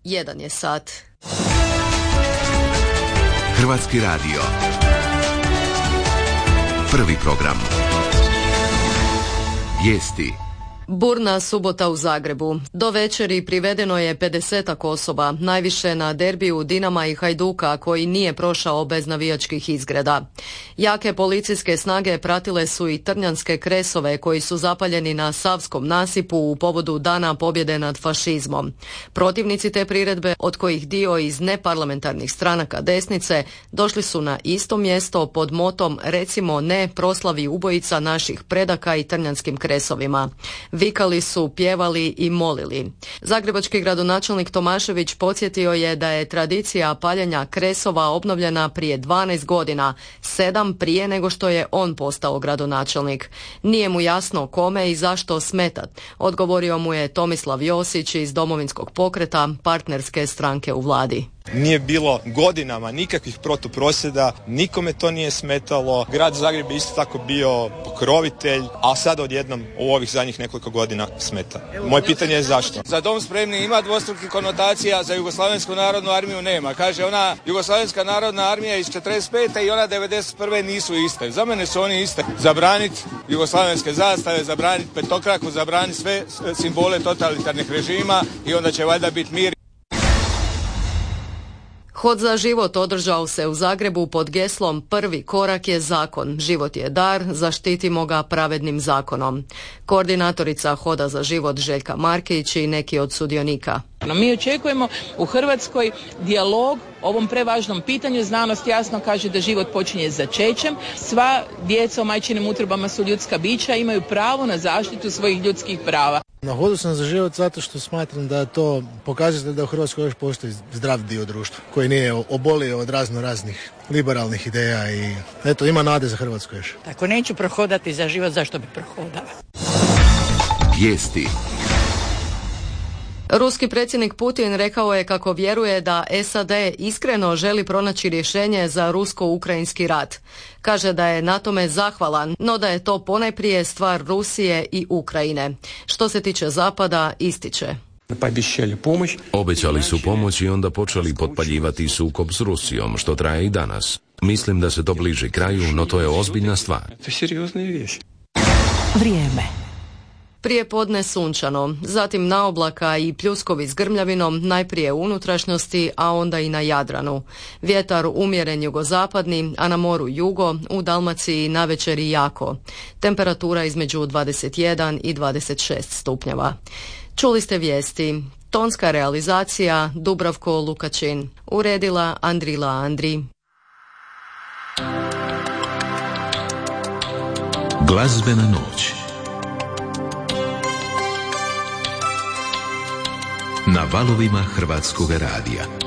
1 je sat. Hrvatski radio. Prvi program. Vijesti. Burna subota u Zagrebu. Do večeri privedeno je 50 osoba, najviše na derbiju Dinama i Hajduka, koji nije prošao bez navijačkih izgreda. Jake policijske snage pratile su i trnjanske kresove koji su zapaljeni na Savskom nasipu u povodu Dana pobjede nad fašizmom. Protivnici te priredbe, od kojih dio iz neparlamentarnih stranaka desnice, došli su na isto mjesto pod motom "Recimo ne proslavi ubojica naših predaka i trnjanskim kresovima". Vikali su, pjevali i molili. Zagrebački gradonačelnik Tomašević podsjetio je da je tradicija paljenja kresova obnovljena prije 12 godina, 7 prije nego što je on postao gradonačelnik. Nije mu jasno kome i zašto smeta, odgovorio mu je Tomislav Josić iz Domovinskog pokreta, partnerske stranke u vladi. Nije bilo godinama nikakvih protuprosjeda, nikome to nije smetalo. Grad Zagreb je isto tako bio pokrovitelj, a sad odjednom u ovih zadnjih nekoliko godina smeta. Moje pitanje je zašto? Za dom spremni ima dvostrukih konotacija, za Jugoslavensku narodnu armiju nema. Kaže, ona Jugoslavenska narodna armija iz 45. i ona 91. nisu iste. Za mene su oni iste. Zabraniti jugoslavenske zastave, zabraniti petokraku, zabraniti sve simbole totalitarnih režima i onda će valjda biti mir. Hod za život održao se u Zagrebu pod geslom "Prvi korak je zakon, život je dar, zaštitimo ga pravednim zakonom". Koordinatorica Hoda za život Željka Markić i neki od sudionika. Mi očekujemo u Hrvatskoj dijalog o ovom prevažnom pitanju. Znanost jasno kaže da život počinje začećem. Sva djeca u majčinim utrobama su ljudska bića, imaju pravo na zaštitu svojih ljudskih prava. Na Hodu sam za život zato što smatram da to pokazuje da u Hrvatskoj još postoji zdrav dio društva koji nije obolio od raznih liberalnih ideja i eto, ima nade za Hrvatsku još. Ako neću prohodati za život, zašto bi prohodala? Vijesti. Ruski predsjednik Putin rekao je kako vjeruje da SAD iskreno želi pronaći rješenje za rusko-ukrajinski rat. Kaže da je na tome zahvalan, no da je to ponajprije stvar Rusije i Ukrajine. Što se tiče Zapada, ističe: Obećali su pomoć i onda počeli potpaljivati sukob s Rusijom, što traje i danas. Mislim da se to bliži kraju, no to je ozbiljna stvar. Vrijeme. Prije podne sunčano, zatim naoblaka i pljuskovi s grmljavinom, najprije u unutrašnjosti, a onda i na Jadranu. Vjetar umjeren jugozapadni, a na moru jugo, u Dalmaciji navečer i jako. Temperatura između 21 i 26 stupnjeva. Čuli ste vijesti. Tonska realizacija Dubravko Lukačin. Uredila Andrila Andri. Glazbena noć. Na valovima Hrvatskog radija.